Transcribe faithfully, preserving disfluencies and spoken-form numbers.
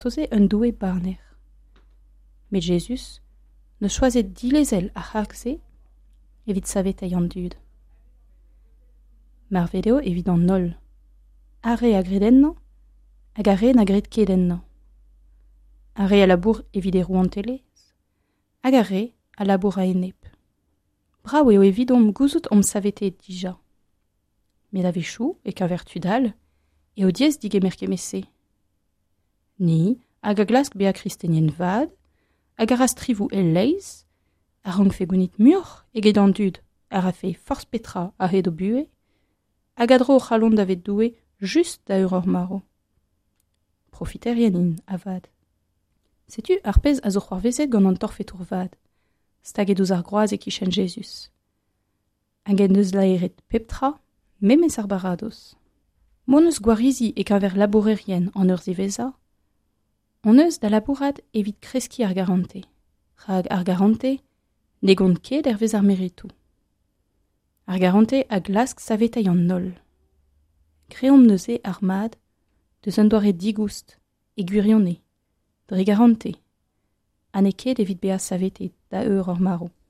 tosé un doué barner. Mais Jésus ne choisit dilezel a hargse, evit savet ayant dud. Mar vedeo evident nol. Are a gredenno, hag are na gred kedenno. Are a labour evide rouantelez, hag are a labour a enep. Brao eo evidom gouzout om savete dija. Mais la vechou, e ka vertudal, e o diez dige merkemese. Ni, hag a glask bea kristenien vad, hag a rastrivou el leiz, a rang fe gounit mur eget an dud, a ra fe force petra a hed o bue, hag a dro o c'halon davet doue just da ur ur maro. Profiterien in, a vad. Setu ar pez a zo c'hoarvezet gant an torfet ur vad, stag edouz ar groaz e kichen Jesus. Hag en deus laeret peptra, memez ar barados. Mon eus gwarizi e kaver labourerien an ur ziveza, on eus da labourad evit kreski ar garante. Rag ar garante, ne gont ket ervez ar meritou. Ar garante a glask savetei an nol. Kreom neuze ar mad, deus un doare digoust, e gwirionne, dre garante, ha ne ket evit bea savete da eur ur maro.